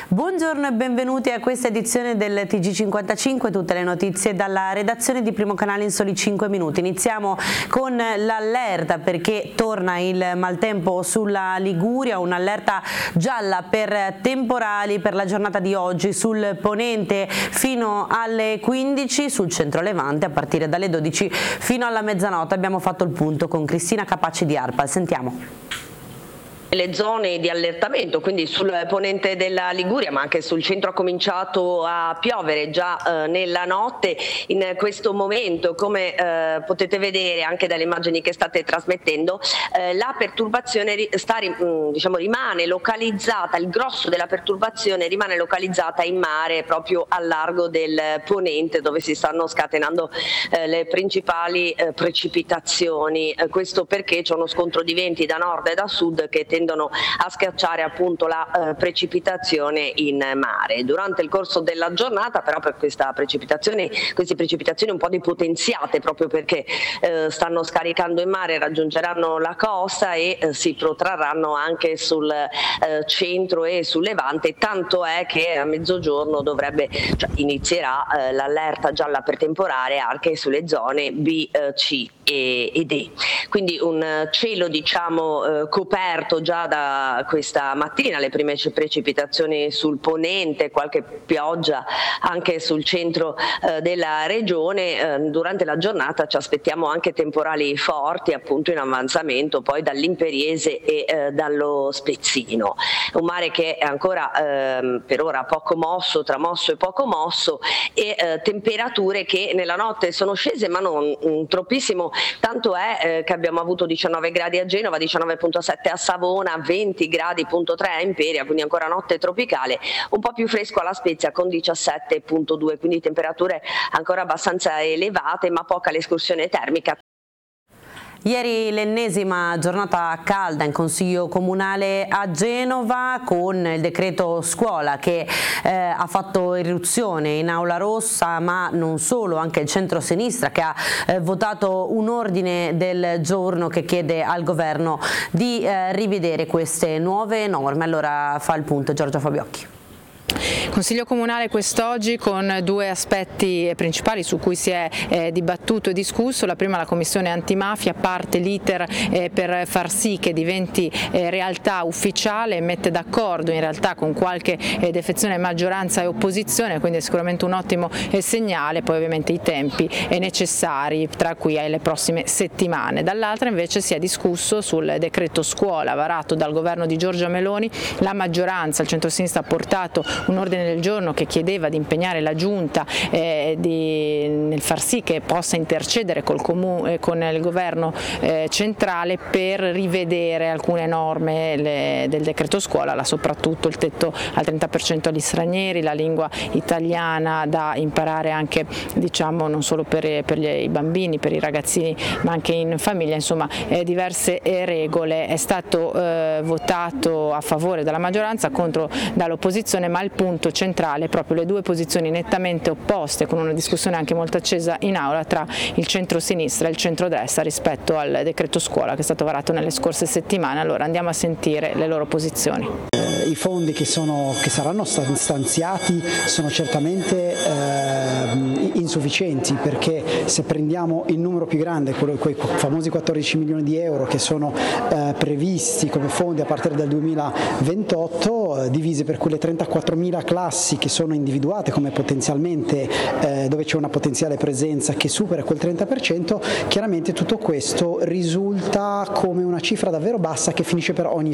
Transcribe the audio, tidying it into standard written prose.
Buongiorno e benvenuti a questa edizione del TG55, tutte le notizie dalla redazione di Primo Canale in soli 5 minuti. Iniziamo con l'allerta perché torna il maltempo sulla Liguria, un'allerta gialla per temporali per la giornata di oggi sul ponente fino alle 15, sul centro levante a partire dalle 12 fino alla mezzanotte. Abbiamo fatto il punto con Cristina Capaci di ARPAL, sentiamo. Le zone di allertamento, quindi sul ponente della Liguria ma anche sul centro ha cominciato a piovere già nella notte. In questo momento, come potete vedere anche dalle immagini che state trasmettendo, la perturbazione rimane localizzata, il grosso della perturbazione rimane localizzata in mare proprio al largo del ponente, dove si stanno scatenando le principali precipitazioni. Questo perché c'è uno scontro di venti da nord e da sud che tendono a schiacciare appunto la precipitazione in mare. Durante il corso della giornata però per queste precipitazioni un po' depotenziate proprio perché stanno scaricando in mare, raggiungeranno la costa e si protrarranno anche sul centro e sul levante, tanto è che a mezzogiorno inizierà l'allerta gialla per temporale anche sulle zone B, C e D. Quindi un cielo coperto già da questa mattina, le prime precipitazioni sul ponente, qualche pioggia anche sul centro della regione. Durante la giornata ci aspettiamo anche temporali forti appunto in avanzamento poi dall'Imperiese e dallo Spezzino. Un mare che è ancora per ora poco mosso, tra mosso e poco mosso, e temperature che nella notte sono scese ma non troppissimo, tanto è che abbiamo avuto 19 gradi a Genova, 19,7 a Savona, 20,3 a Imperia, quindi ancora notte tropicale, un po' più fresco alla Spezia con 17,2, quindi temperature ancora abbastanza elevate ma poca l'escursione termica. Ieri l'ennesima giornata calda in Consiglio Comunale a Genova con il decreto scuola che ha fatto irruzione in Aula Rossa, ma non solo, anche il centro-sinistra che ha votato un ordine del giorno che chiede al governo di rivedere queste nuove norme. Allora fa il punto Giorgia Fabiocchi. Consiglio Comunale quest'oggi con due aspetti principali su cui si è dibattuto e discusso. La prima, la Commissione Antimafia, parte l'iter per far sì che diventi realtà ufficiale, mette d'accordo in realtà con qualche defezione maggioranza e opposizione, quindi è sicuramente un ottimo segnale, poi ovviamente i tempi necessari tra qui alle prossime settimane. Dall'altra invece si è discusso sul decreto scuola varato dal governo di Giorgia Meloni. La maggioranza, il centro-sinistra, ha portato un ordine del giorno che chiedeva di impegnare la Giunta nel far sì che possa intercedere con il governo centrale per rivedere alcune norme del decreto scuola, soprattutto il tetto al 30% agli stranieri, la lingua italiana da imparare anche non solo per i bambini, per i ragazzini ma anche in famiglia, insomma diverse regole. È stato votato a favore dalla maggioranza, contro dall'opposizione, ma il punto centrale è proprio le due posizioni nettamente opposte, con una discussione anche molto accesa in aula tra il centro-sinistra e il centro-destra rispetto al decreto scuola che è stato varato nelle scorse settimane. Allora andiamo a sentire le loro posizioni. I fondi che saranno stanziati sono certamente insufficienti, perché se prendiamo il numero più grande, quei famosi 14 milioni di euro che sono previsti come fondi a partire dal 2028, divisi per quelle 34.000 classi che sono individuate come potenzialmente dove c'è una potenziale presenza che supera quel 30%, chiaramente tutto questo risulta come una cifra davvero bassa che finisce per ogni